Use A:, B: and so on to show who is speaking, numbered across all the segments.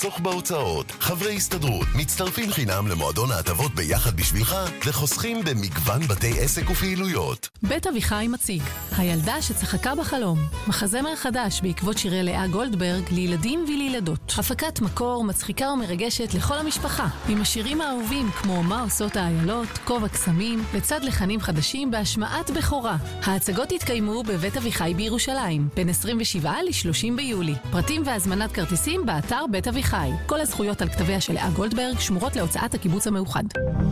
A: צוך בהוצאות, חברי הסתדרות, מצטרפים חינם למועדון ההטבות ביחד בשבילך וחוסכים במגוון בתי עסק ופעילויות.
B: בית אביחי מציג הילדה שצחקה בחלום, מחזמר חדש בעקבות שירי לאה גולדברג לילדים ולילדות. הפקת מקור מצחיקה ומרגשת לכל המשפחה, עם השירים האהובים כמו מה עושות האיילות, כובע קסמים, לצד לחנים חדשים בהשמעת בכורה. ההצגות יתקיימו בבית אביחי בירושלים, בין 27 ל-30 ביולי. פרטים והזמנת כרטיסים באתר בית אביחי. כל הזכויות על כתביה של לאה גולדברג שמורות להוצאת הקיבוץ המאוחד.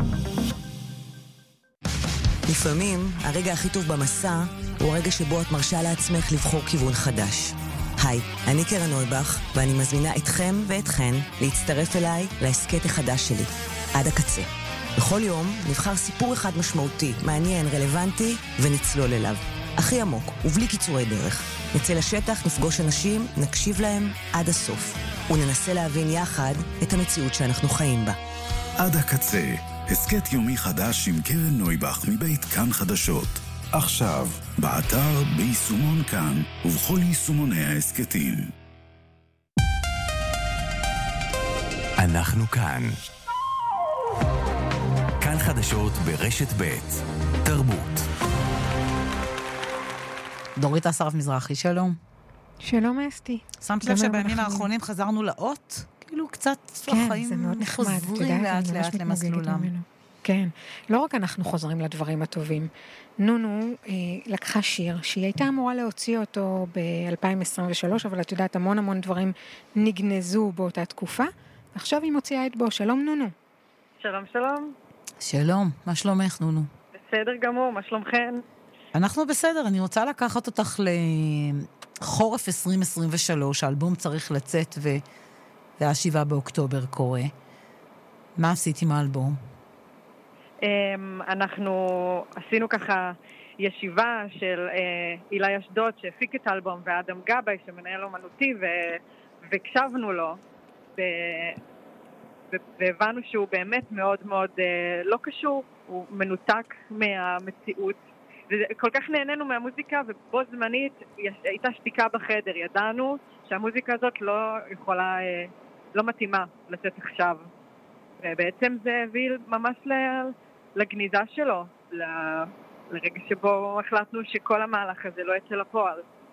C: לפעמים הרגע הכי טוב במסע הוא הרגע שבו את מרשה לעצמך לבחור כיוון חדש. היי, אני קרן נויבך, ואני מזמינה אתכם ואתכן להצטרף אליי להסקט החדש שלי, עד הקצה. בכל יום נבחר סיפור אחד משמעותי, מעניין, רלוונטי, ונצלול אליו. הכי עמוק ובלי קיצורי דרך. נצא לשטח, נפגוש אנשים, נקשיב להם עד הסוף. וננסה להבין יחד את המציאות שאנחנו חיים בה.
D: עד הקצה, הסקט יומי חדש עם קרן נויבך מבית כאן חדשות. עכשיו, באתר, ביישומון כאן ובכל יישומוני ההסקטים.
E: אנחנו כאן. כאן חדשות ברשת ב' תרבות.
F: דורית אסרף מזרחי, שלום.
G: שלום אסתי.
F: שמת לב שבימים האחרונים חזרנו לאות? כאילו קצת החיים חוזרים לאט לאט למסלולם.
G: כן, לא רק אנחנו חוזרים לדברים הטובים. נונו לקחה שיר שהיא הייתה אמורה להוציא אותו ב-2023, אבל את יודעת, המון דברים נגנזו באותה תקופה. עכשיו היא מוציאה את בו. שלום נונו.
H: שלום, שלום.
F: שלום, מה שלומך נונו?
H: בסדר גמור, מה שלומכן?
F: אנחנו בסדר, אני רוצה לקחת אותך לחורף 2023, האלבום צריך לצאת וה7 באוקטובר קורה. מה עשית עם האלבום?
H: אנחנו עשינו ככה ישיבה של אילי אשדוד שהפיק את האלבום ואדם גבאי שמנהל אומנותי והקשבנו לו והבנו שהוא באמת מאוד מאוד לא קשור, הוא מנותק מהמציאות. וכל כך נהנינו מהמוזיקה ובו זמנית הייתה שתיקה בחדר, ידענו שהמוזיקה הזאת לא יכולה, לא מתאימה לצאת עכשיו. ובעצם זה הביא ממש לגניזה שלו, לרגע שבו החלטנו שכל המהלך הזה לא יצא לפועל.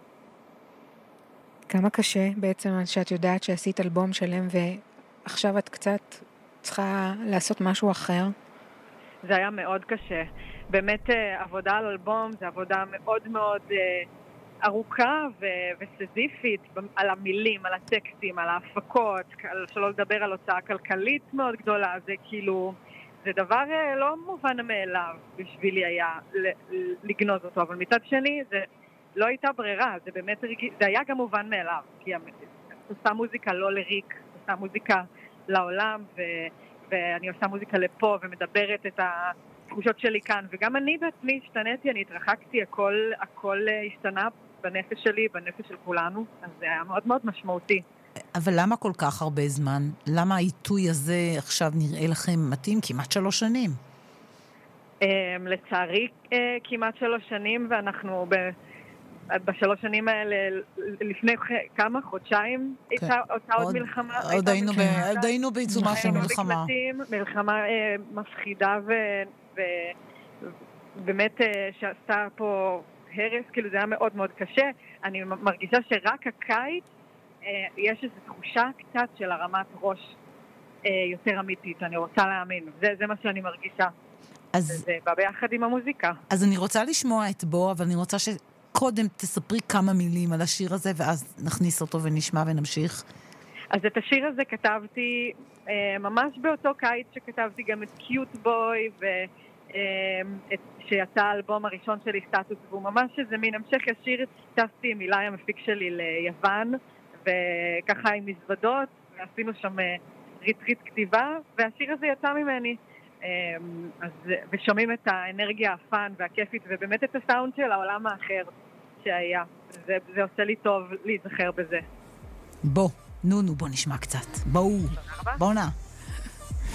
G: כמה קשה בעצם שאת יודעת שעשית אלבום שלם ועכשיו את קצת צריכה לעשות משהו אחר?
H: זה היה מאוד קשה. באמת עבודה על אלבום זה עבודה מאוד מאוד ארוכה וסזיפית, על המילים, על הטקסטים, על ההפקות, שלא לדבר על הוצאה כלכלית מאוד גדולה. זה כאילו, זה דבר לא מובן מאליו בשבילי היה לגנוז אותו, אבל מצד שני זה לא הייתה ברירה, זה באמת, זה היה גם מובן מאליו, כי את עושה מוזיקה לא לריק, את עושה מוזיקה לעולם, ואני עושה מוזיקה לפה ומדברת את התחושות שלי כאן, וגם אני בעצמי השתניתי, אני התרחקתי, הכל השתנה בנפש שלי, בנפש של כולנו, אז זה היה מאוד מאוד משמעותי.
F: אבל למה כל כך הרבה זמן? למה העיתוי הזה עכשיו נראה לכם מתאים? כמעט 3 שנים.
H: לצערי כמעט 3 שנים, ואנחנו ב3 שנים האלה, לפני כמה חודשיים, הייתה עוד מלחמה.
F: עוד היינו בעיצומה של מלחמה.
H: מלחמה מפחידה ובאמת שעשתה פה הרס, כאילו זה היה מאוד מאוד קשה. אני מרגישה שרק הקיץ יש איזו תחושה קצת של הרמת ראש יותר אמיתית, אני רוצה להאמין. זה מה שאני מרגישה. זה בא ביחד עם המוזיקה.
F: אז אני רוצה לשמוע את בו, אבל אני רוצה שקודם תספרי כמה מילים על השיר הזה, ואז נכניס אותו ונשמע ונמשיך.
H: אז את השיר הזה כתבתי ממש באותו קיץ שכתבתי גם את קיוט בוי, שיצא האלבום הראשון שלי סטטוס, והוא ממש איזה מין המשך ישיר. טסתי עם אילי המפיק שלי ליוון, וככה עם מזוודות, ועשינו שם ריטריט כתיבה, והשיר הזה יצא ממני. ושומעים את האנרגיה הפן והכיפית, ובאמת את הסאונד של העולם האחר שהיה. זה עושה לי טוב להיזכר בזה.
F: בוא נשמע קצת. בואו נע.